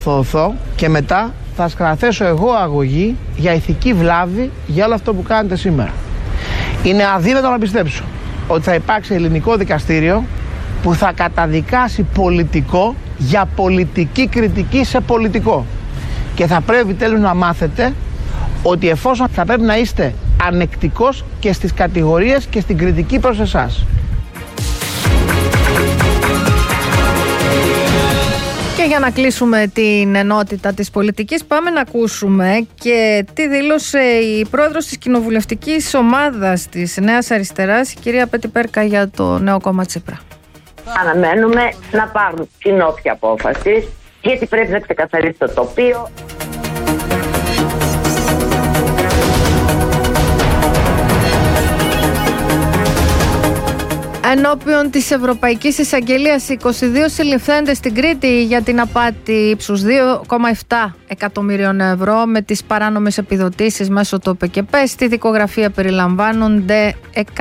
Θωθώ και μετά θα σας καταθέσω εγώ αγωγή για ηθική βλάβη για όλο αυτό που κάνετε σήμερα. Είναι αδύνατο να πιστέψω ότι θα υπάρξει ελληνικό δικαστήριο που θα καταδικάσει πολιτικό για πολιτική κριτική σε πολιτικό. Και θα πρέπει τέλος να μάθετε ότι εφόσον θα πρέπει να είστε ανεκτικός και στις κατηγορίες και στην κριτική προς εσάς. Και για να κλείσουμε την ενότητα της πολιτικής, πάμε να ακούσουμε και τι δήλωσε η πρόεδρος της κοινοβουλευτικής ομάδας της Νέας Αριστεράς, η κυρία Πέτη Πέρκα, για το νέο κόμμα Τσίπρα. Αναμένουμε να πάρουν την όποια απόφαση, γιατί πρέπει να ξεκαθαρίσει το τοπίο. Ενώπιον της Ευρωπαϊκής Εισαγγελίας, 22 συλληφθέντες στην Κρήτη για την απάτη ύψους 2,7 εκατομμυρίων ευρώ με τις παράνομες επιδοτήσεις μέσω του ΟΠΕΚΕΠΕ. Στη δικογραφία περιλαμβάνονται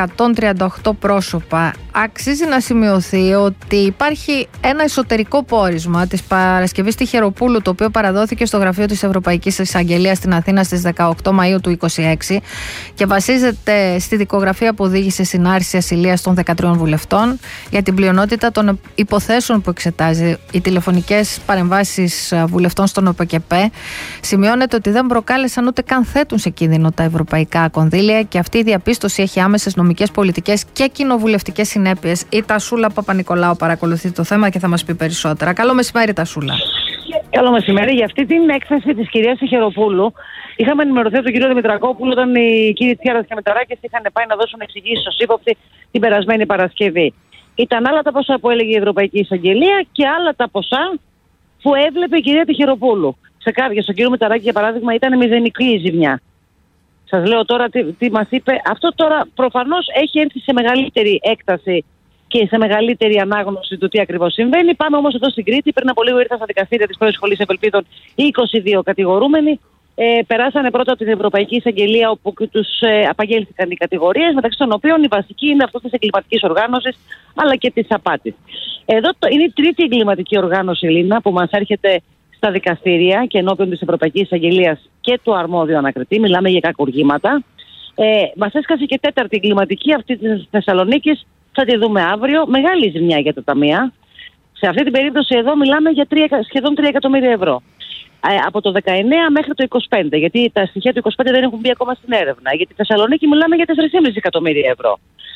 138 πρόσωπα. Αξίζει να σημειωθεί ότι υπάρχει ένα εσωτερικό πόρισμα της Παρασκευής Τυχεροπούλου, το οποίο παραδόθηκε στο γραφείο της Ευρωπαϊκής Εισαγγελίας στην Αθήνα στις 18 Μαΐου του 2026 και βασίζεται στη δικογραφία που οδήγησε στην άρση ασυλίας των 13 βουλευτών. Για την πλειονότητα των υποθέσεων που εξετάζει, οι τηλεφωνικές παρεμβάσεις βουλευτών στον ΟΠΕΚΕΠΕ, σημειώνεται ότι δεν προκάλεσαν ούτε καν θέτουν σε κίνδυνο τα ευρωπαϊκά κονδύλια και αυτή η διαπίστωση έχει άμεσες νομικές, πολιτικές και κοινοβουλευτικές συνέπειες. Η Τασούλα Παπα-Νικολάου παρακολουθεί το θέμα και θα μας πει περισσότερα. Καλό μεσημέρι, Τασούλα. Καλό μεσημέρι. Για αυτή την έκθεση της κυρίας Τυχεροπούλου είχαμε ενημερωθεί από τον κύριο Δημητρακόπουλο όταν οι κύριοι Τσιάρας και Μηταράκης είχαν πάει να δώσουν εξηγήσεις ως ύποπτοι την περασμένη Παρασκευή. Ήταν άλλα τα ποσά που έλεγε η Ευρωπαϊκή Εισαγγελία και άλλα τα ποσά που έβλεπε η κυρία Τυχεροπούλου. Σε κάποια, στον κύριο Μηταράκη για παράδειγμα, ήταν μηδενική η ζημιά. Σας λέω τώρα τι μας είπε. Αυτό τώρα προφανώς έχει έρθει σε μεγαλύτερη έκταση και σε μεγαλύτερη ανάγνωση του τι ακριβώς συμβαίνει. Πάμε όμως εδώ στην Κρήτη. Πριν από λίγο ήρθαν στα δικαστήρια της Πρώτης Σχολής Ευελπίδων οι 22 κατηγορούμενοι. Περάσανε πρώτα από την Ευρωπαϊκή Εισαγγελία, όπου τους απαγγέλθηκαν οι κατηγορίες, μεταξύ των οποίων η βασική είναι αυτό της εγκληματικής οργάνωσης αλλά και της απάτης. Εδώ είναι η τρίτη εγκληματική οργάνωση, Λίνα, που μας έρχεται στα δικαστήρια και ενώπιον της Ευρωπαϊκής Εισαγγελίας και του αρμόδιου ανακριτή. Μιλάμε για κακουργήματα. Μας έσκασε και τέταρτη εγκληματική, αυτή της Θεσσαλονίκης. Θα τη δούμε αύριο. Μεγάλη ζημιά για τα ταμεία. Σε αυτή την περίπτωση εδώ μιλάμε για σχεδόν 3 εκατομμύρια ευρώ. Από το 19 μέχρι το 25, γιατί τα στοιχεία του 25 δεν έχουν μπει ακόμα στην έρευνα. Γιατί στη Θεσσαλονίκη μιλάμε για 4,5 εκατομμύρια ευρώ.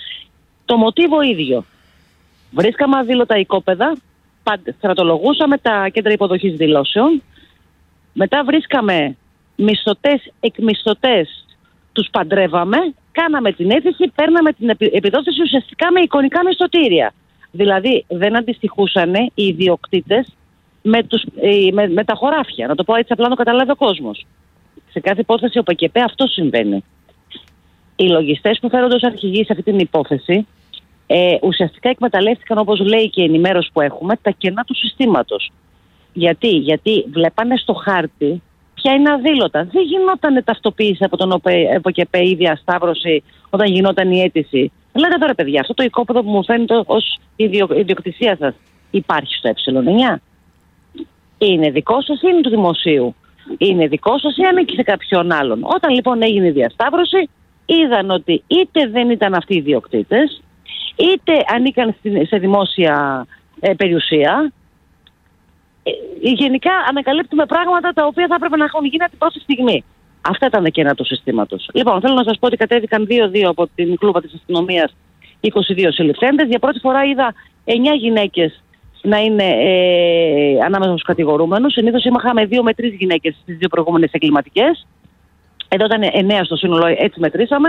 Το μοτίβο ίδιο. Βρίσκαμε αδήλωτα οικόπεδα, στρατολογούσαμε τα κέντρα υποδοχής δηλώσεων, μετά βρίσκαμε μισθωτές, εκμισθωτές, τους παντρεύαμε, κάναμε την αίτηση, παίρναμε την επιδότηση ουσιαστικά με εικονικά μισθωτήρια. Δηλαδή δεν αντιστοιχούσαν οι ιδιοκτήτες με τα χωράφια. Να το πω έτσι απλά να το καταλάβει ο κόσμος. Σε κάθε υπόθεση ο ΠΚΠ αυτό συμβαίνει. Οι λογιστές που φέρονται ως αρχηγοί σε αυτή την υπόθεση ουσιαστικά εκμεταλλεύτηκαν, όπως λέει και η ενημέρωση που έχουμε, τα κενά του συστήματος. Γιατί βλέπανε στο χάρτη ποια είναι αδήλωτα. Δεν γινόταν ταυτοποίηση από τον ΟΠΚΠ ή διασταύρωση όταν γινόταν η αίτηση. Λέτε τώρα, παιδιά, αυτό το οικόπεδο που μου φαίνεται ως ιδιοκτησία σας υπάρχει στο ε9. Είναι δικό σας ή είναι του δημοσίου? Είναι δικό σας ή ανήκει σε κάποιον άλλον? Όταν λοιπόν έγινε η διασταύρωση, είδαν ότι είτε δεν ήταν αυτοί οι ιδιοκτήτες, είτε ανήκαν σε δημόσια περιουσία. Γενικά ανακαλύπτουμε πράγματα τα οποία θα έπρεπε να έχουν γίνει την πρώτη στιγμή. Αυτά ήταν τα κενά του συστήματος. Λοιπόν, θέλω να σας πω ότι κατέβηκαν 2-2 από την κλούβα της αστυνομίας 22 συλληφθέντες. Για πρώτη φορά είδα 9 γυναίκες να είναι ανάμεσα στους κατηγορούμενους. Συνήθως είχαμε 2 με 3 γυναίκες στις 2 προηγούμενες εγκληματικές. Εδώ ήταν 9 στο σύνολο, έτσι μετρήσαμε.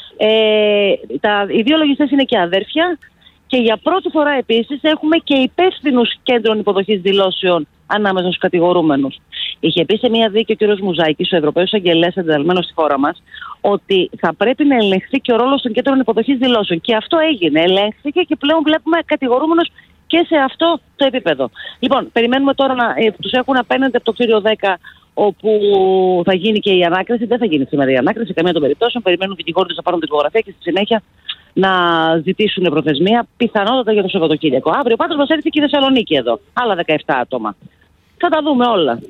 Οι 2 λογιστές είναι και αδέρφια. Και για πρώτη φορά επίσης έχουμε και υπεύθυνους κέντρων υποδοχής δηλώσεων ανάμεσα στους κατηγορούμενους. Είχε πει σε μια δίκη ο κ. Μουζάκης, ο Ευρωπαίος Αγγελέας εντεταλμένος στη χώρα μας, ότι θα πρέπει να ελεγχθεί και ο ρόλος των κέντρων υποδοχής δηλώσεων. Και αυτό έγινε. Ελέγχθηκε και πλέον βλέπουμε κατηγορούμενους και σε αυτό το επίπεδο. Λοιπόν, περιμένουμε τώρα να τους έχουν απέναντι από το κτίριο 10, όπου θα γίνει και η ανάκριση. Δεν θα γίνει σήμερα η ανάκριση σε καμία των περιπτώσεων. Περιμένουν οι δικηγόροι να πάρουν την υπογραφή και στη συνέχεια να ζητήσουν προθεσμία, πιθανότατα για το Σαββατοκύριακο. Αύριο πάντως μας έρθει και η Θεσσαλονίκη εδώ. Άλλα 17 άτομα. Θα τα δούμε όλα.